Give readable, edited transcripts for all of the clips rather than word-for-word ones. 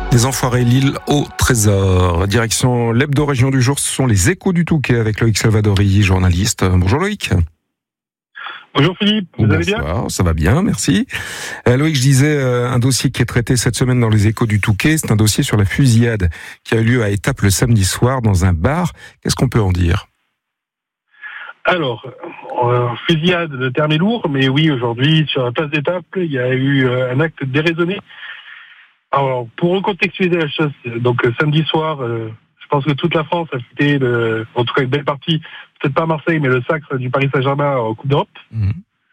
Des enfoirés, l'île au trésor. Direction l'hebdo-région du jour, ce sont les échos du Touquet avec Loïc Salvadori, journaliste. Bonjour Loïc. Bonjour Philippe, vous allez bien ? Ça va bien, merci. Loïc, je disais, un dossier qui est traité cette semaine dans les échos du Touquet, c'est un dossier sur la fusillade qui a eu lieu à Étaples le samedi soir dans un bar. Qu'est-ce qu'on peut en dire ? Alors, fusillade, le terme est lourd, mais oui, aujourd'hui, sur la place d'Étaples, il y a eu un acte déraisonné. Alors, pour recontextualiser la chose, donc samedi soir, je pense que toute la France a fêté, en tout cas une belle partie, peut-être pas Marseille, mais le sacre du Paris Saint-Germain en Coupe d'Europe. Mmh.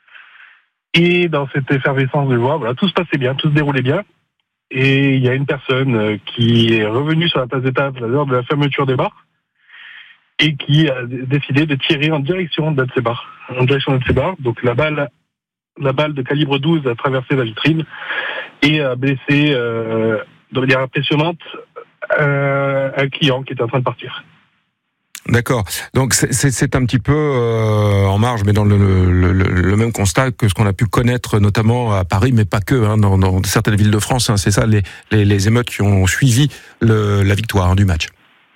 Et dans cette effervescence de joie, voilà, tout se passait bien, tout se déroulait bien. Et il y a une personne qui est revenue sur la place d'Étaples à l'heure de la fermeture des bars et qui a décidé de tirer en direction d'un de ces bars. Donc la balle de calibre 12 a traversé la vitrine et a blessé de manière impressionnante un client qui était en train de partir. D'accord. Donc c'est un petit peu en marge, mais dans le même constat que ce qu'on a pu connaître notamment à Paris, mais pas que, hein, dans certaines villes de France. Hein, c'est ça les émeutes qui ont suivi la victoire du match.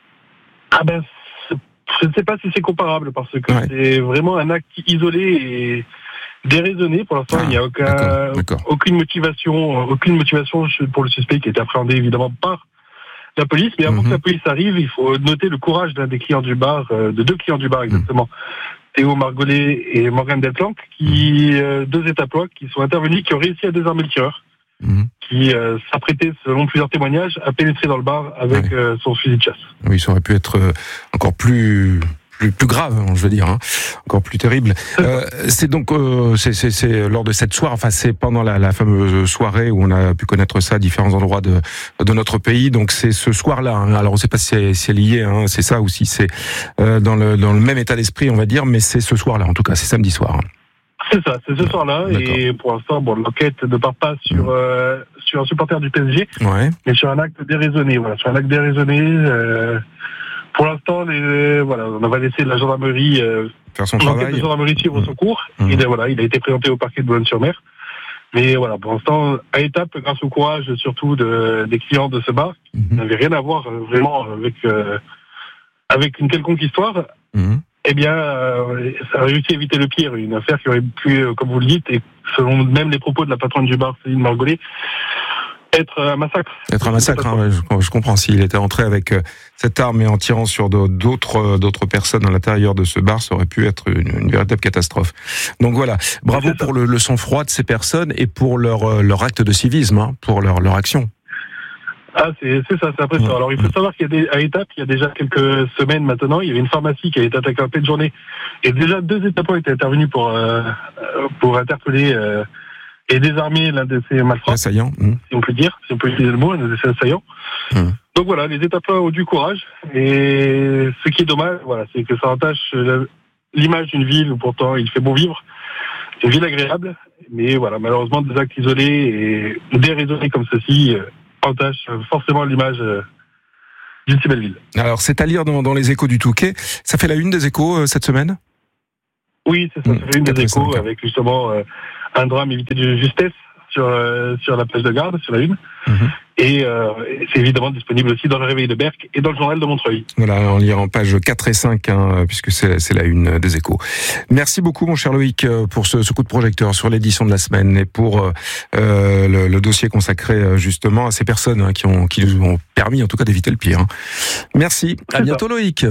Ah ben, je ne sais pas si c'est comparable parce que c'est vraiment un acte isolé et déraisonné. Pour l'instant, il n'y a aucune motivation pour le suspect qui est appréhendé évidemment par la police. Mais avant que la police arrive, il faut noter le courage d'un des clients du bar, de deux clients du bar exactement, Théo Margollet et Morgane Delplanque, deux Étaplois qui sont intervenus, qui ont réussi à désarmer le tireur, qui s'apprêtait, selon plusieurs témoignages, à pénétrer dans le bar avec son fusil de chasse. Oui, ça aurait pu être encore plus grave, je veux dire, hein, encore plus terrible. C'est donc c'est lors de cette soirée, enfin c'est pendant la fameuse soirée où on a pu connaître ça à différents endroits de notre pays. Donc c'est ce soir-là. Hein. Alors on ne sait pas si c'est lié, hein, c'est ça ou si c'est dans le même état d'esprit, on va dire, mais c'est ce soir-là. En tout cas, c'est samedi soir. Hein. C'est ça, c'est ce soir-là. D'accord. Et pour l'instant, l'enquête ne part pas sur un supporter du PSG, mais sur un acte déraisonné. Voilà, sur un acte déraisonné. Pour l'instant, on va laisser la gendarmerie faire son travail. L'enquête de gendarmerie suivre son cours. Et il a été présenté au parquet de Boulogne-sur-Mer. Mais voilà, pour l'instant, à Étaples, grâce au courage surtout des clients de ce bar, qui n'avaient rien à voir vraiment avec une quelconque histoire. Eh bien, ça a réussi à éviter le pire. Une affaire qui aurait pu, comme vous le dites, et selon même les propos de la patronne du bar, Céline Margollet, être un massacre. Hein, je comprends. S'il était entré avec cette arme et en tirant sur d'autres personnes à l'intérieur de ce bar, ça aurait pu être une véritable catastrophe. Donc voilà, bravo pour le sang-froid de ces personnes et pour leur acte de civisme, hein, pour leur action. Ah, c'est ça, c'est impressionnant. Alors, il faut savoir qu'à Étaples, il y a déjà quelques semaines maintenant, il y avait une pharmacie qui a été attaquée en pleine journée. Et déjà, 2 Étaplois étaient intervenus pour interpeller et désarmer l'un de ces malfrats. Assaillants. Si on peut utiliser le mot, l'un de ces assaillants. Donc voilà, les Étaplois ont du courage. Et ce qui est dommage, c'est que ça entache l'image d'une ville où pourtant il fait bon vivre. C'est une ville agréable. Mais voilà, malheureusement, des actes isolés et déraisonnés comme ceci entache forcément l'image d'une si belle ville. Alors, c'est à lire dans les échos du Touquet. Ça fait la une des échos cette semaine ? Oui, c'est ça. Ça fait une des échos avec justement un drame évité de justesse sur la plage de Garde, sur la une. Et c'est évidemment disponible aussi dans le Réveil de Berck et dans le journal de Montreuil. Voilà, on lira en page 4 et 5, puisque c'est la une des échos. Merci beaucoup, mon cher Loïc, pour ce coup de projecteur sur l'édition de la semaine et pour le dossier consacré justement à ces personnes qui nous ont permis, en tout cas, d'éviter le pire. Merci. À bientôt, Loïc.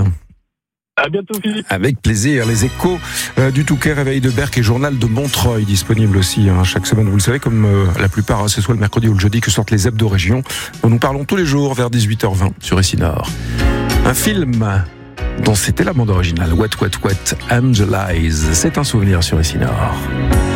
À bientôt, Philippe. Avec plaisir. Les échos du Touquet, Réveil de Berck et journal de Montreuil, disponible aussi chaque semaine. Vous le savez, comme la plupart, c'est soit le mercredi ou le jeudi que sortent les hebdo-régions, dont nous parlons tous les jours vers 18h20 sur Essinor. Un film dont c'était la bande originale, What, What, What, Angel Eyes. C'est un souvenir sur Essinor.